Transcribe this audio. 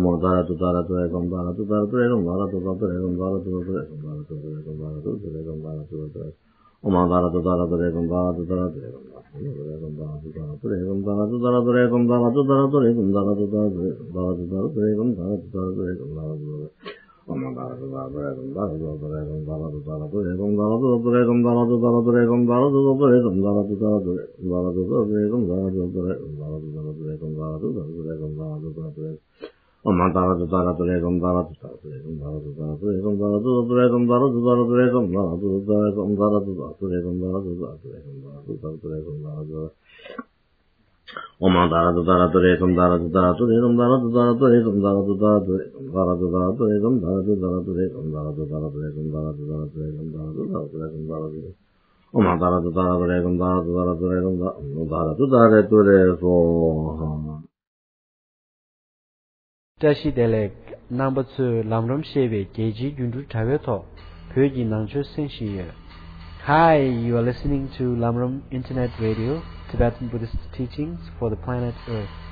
Tashi Delek number 2 Lamram Shebe Geji Gundu Taveto Pyoji Nangcho Senshi. Hi, you are listening to Lamram Internet Radio, Tibetan Buddhist teachings for the planet Earth.